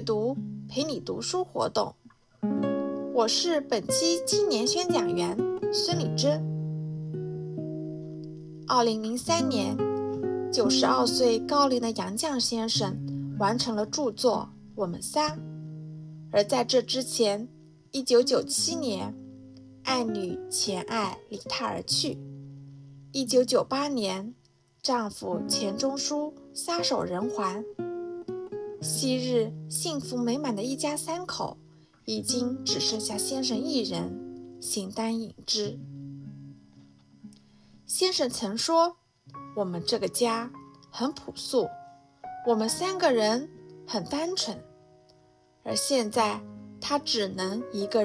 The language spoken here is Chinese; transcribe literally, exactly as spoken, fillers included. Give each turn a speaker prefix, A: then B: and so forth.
A: 读，陪你读书活动。我是本期青年宣讲员孙礼珍。二零零三年，九十二岁高龄的杨绛先生完成了著作《我们仨》，而在这之前，一九九七年，爱女钱爱离他而去。一九九八年，丈夫钱钟书撒手人寰。昔日幸福美满的一家三口，已经只剩下先生一人，形单影只。先生曾说，我们这个家很朴素，我们三个人很单纯，而现在他只能一个人